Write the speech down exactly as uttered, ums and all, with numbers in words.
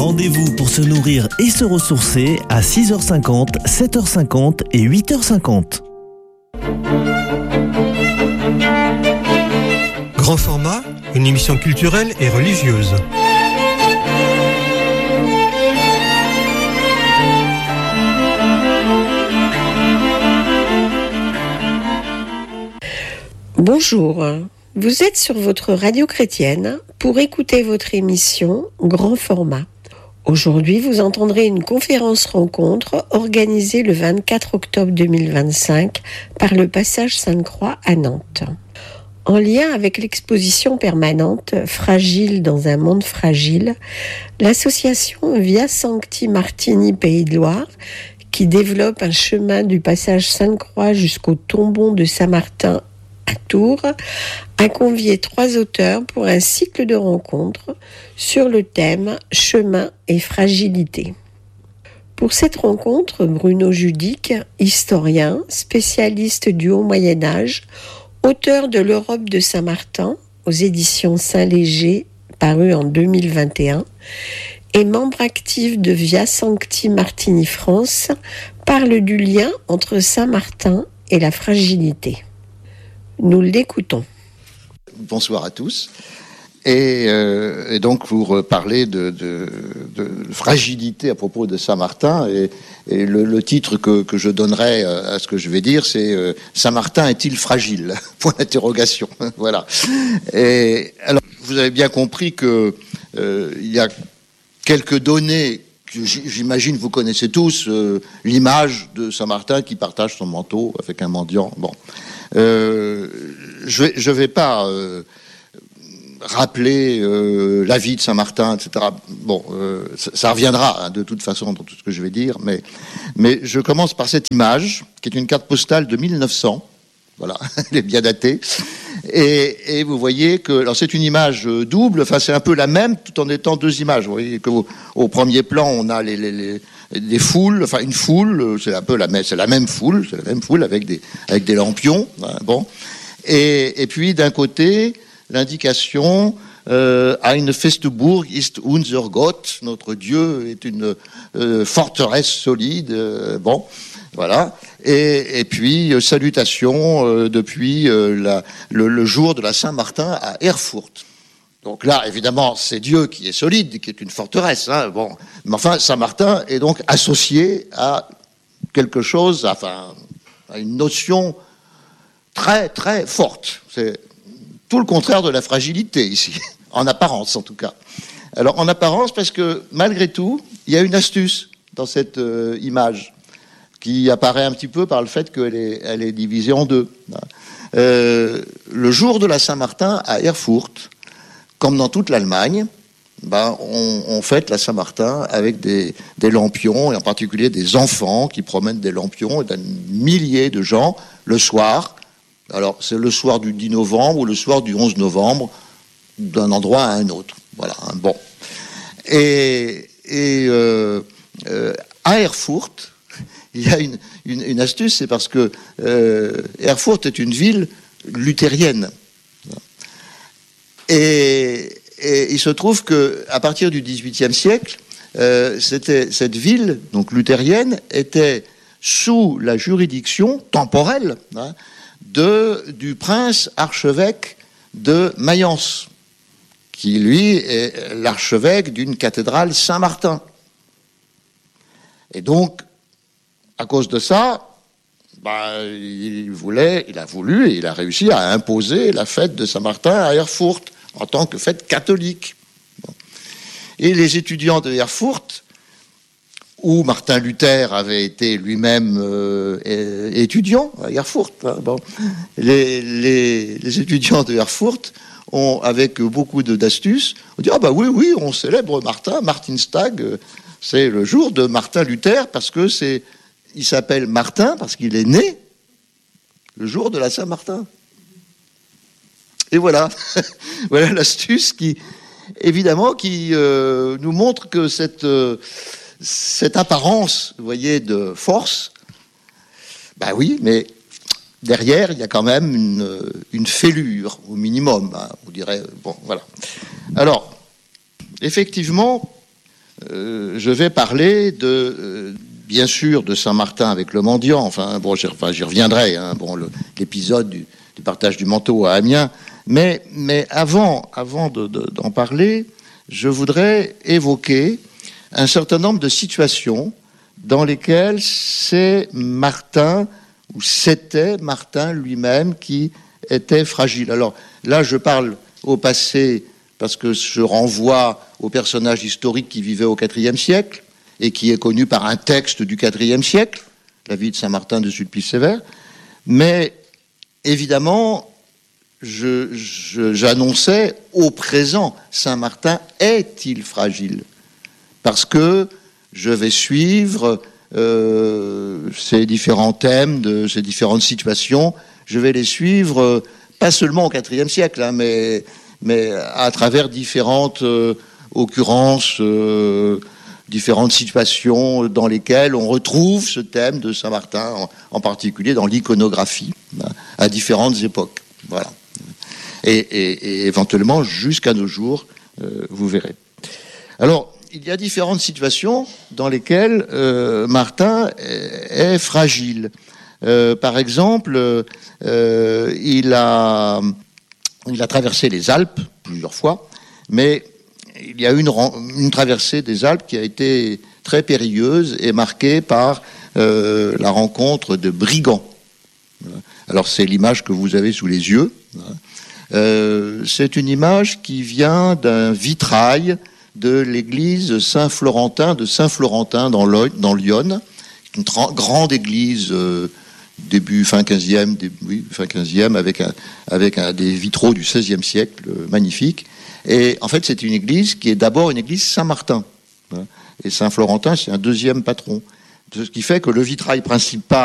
Rendez-vous pour se nourrir et se ressourcer à six heures cinquante, sept heures cinquante et huit heures cinquante. Grand format, une émission culturelle et religieuse. Bonjour, vous êtes sur votre radio chrétienne pour écouter votre émission Grand format. Aujourd'hui, vous entendrez une conférence rencontre organisée le vingt-quatre octobre deux mille vingt-cinq par le Passage Sainte-Croix à Nantes. En lien avec l'exposition permanente Fragile dans un monde fragile, l'association Via Sancti Martini Pays de Loire, qui développe un chemin du Passage Sainte-Croix jusqu'au tombeau de Saint-Martin à Tours, a convié trois auteurs pour un cycle de rencontres sur le thème Chemin et fragilité. Pour cette rencontre, Bruno Judic, historien, spécialiste du Haut Moyen-Âge, auteur de l'Europe de Saint-Martin aux éditions Saint-Léger, paru en deux mille vingt et un, et membre actif de Via Sancti Martini France, parle du lien entre Saint-Martin et la fragilité. Nous l'écoutons. Bonsoir à tous. Et, euh, et donc pour parler de, de, de fragilité à propos de Saint-Martin, et, et le, le titre que, que je donnerai à ce que je vais dire, c'est euh, « Saint-Martin est-il fragile ?» Point d'interrogation. Voilà. Et alors, vous avez bien compris que euh, il y a quelques données que j'imagine vous connaissez tous, euh, l'image de Saint-Martin qui partage son manteau avec un mendiant. Bon. Euh, je vais, je vais pas euh, rappeler euh, la vie de Saint-Martin, et cetera. Bon, euh, ça, ça reviendra hein, de toute façon dans tout ce que je vais dire, mais, mais je commence par cette image, qui est une carte postale de mille neuf cents. Voilà, elle est bien datée. Et, et vous voyez que, alors c'est une image double, enfin c'est un peu la même, tout en étant deux images. Vous voyez qu'au au premier plan, on a les, les, les des foules, enfin une foule, c'est un peu la même, c'est la même foule, c'est la même foule avec des avec des lampions, hein, bon. Et, et puis d'un côté, l'indication euh, Eine Festburg ist unser Gott, notre Dieu est une euh, forteresse solide, euh, bon, voilà. Et, et puis euh, salutations euh, depuis euh, la, le, le jour de la Saint-Martin à Erfurt. Donc là, évidemment, c'est Dieu qui est solide, qui est une forteresse. Hein, bon, mais enfin, Saint-Martin est donc associé à quelque chose, enfin, à une notion très, très forte. C'est tout le contraire de la fragilité ici, en apparence en tout cas. Alors, en apparence, parce que malgré tout, il y a une astuce dans cette euh, image qui apparaît un petit peu par le fait qu'elle est, elle est divisée en deux. Euh, le jour de la Saint-Martin à Erfurt, comme dans toute l'Allemagne, ben, on, on fête la Saint-Martin avec des, des lampions, et en particulier des enfants qui promènent des lampions, et des milliers de gens le soir. Alors, c'est le soir du dix novembre ou le soir du onze novembre, d'un endroit à un autre. Voilà, hein, bon. Et, et euh, euh, à Erfurt, il y a une, une, une astuce, c'est parce que euh, Erfurt est une ville luthérienne. Et, et il se trouve qu'à partir du dix-huitième siècle, euh, c'était, cette ville, donc luthérienne, était sous la juridiction temporelle hein, de, du prince archevêque de Mayence, qui lui est l'archevêque d'une cathédrale Saint-Martin. Et donc, à cause de ça, bah, il voulait, il a voulu et il a réussi à imposer la fête de Saint-Martin à Erfurt en tant que fête catholique. Et les étudiants de Erfurt, où Martin Luther avait été lui-même euh, étudiant à Erfurt, hein, bon, les, les, les étudiants de Erfurt ont, avec beaucoup de, d'astuces, ont dit « Ah bah oui, oui, on célèbre Martin, Martinstag, c'est le jour de Martin Luther, parce que c'est, il s'appelle Martin, parce qu'il est né le jour de la Saint-Martin. » Et voilà, voilà l'astuce qui, évidemment, qui euh, nous montre que cette, euh, cette apparence, vous voyez, de force, ben oui, mais derrière, il y a quand même une, une fêlure, au minimum, hein, on dirait, bon, voilà. Alors, effectivement, euh, je vais parler de, euh, bien sûr, de Saint-Martin avec le mendiant. Enfin, bon, j'y, enfin, j'y reviendrai. Hein, bon, le, l'épisode du, du partage du manteau à Amiens. Mais, mais avant, avant de, de, d'en parler, je voudrais évoquer un certain nombre de situations dans lesquelles c'est Martin, ou c'était Martin lui-même qui était fragile. Alors là, je parle au passé parce que je renvoie au personnage historique qui vivait au quatrième siècle et qui est connu par un texte du quatrième siècle, la vie de Saint Martin de Sulpice-Sévère. Mais évidemment, je, je, j'annonçais au présent, Saint Martin est-il fragile ? Parce que je vais suivre euh, ces différents thèmes, de ces différentes situations, je vais les suivre euh, pas seulement au quatrième siècle, hein, mais, mais à travers différentes euh, occurrences, euh, différentes situations dans lesquelles on retrouve ce thème de Saint-Martin, en, en particulier dans l'iconographie, hein, à différentes époques. Voilà. Et, et, et éventuellement jusqu'à nos jours, euh, vous verrez. Alors, il y a différentes situations dans lesquelles euh, Martin est, est fragile. Euh, par exemple, euh, il a, il a traversé les Alpes plusieurs fois, mais il y a une, une traversée des Alpes qui a été très périlleuse et marquée par euh, la rencontre de brigands. Alors c'est l'image que vous avez sous les yeux. Euh, c'est une image qui vient d'un vitrail de l'église Saint-Florentin de Saint-Florentin dans l'Yonne, une tra- grande église euh, début fin quinzième, début, oui, fin quinzième avec un, avec un, des vitraux du seizième siècle euh, magnifiques. Et en fait, c'est une église qui est d'abord une église Saint-Martin. Et Saint-Florentin, c'est un deuxième patron. Ce qui fait que le vitrail principal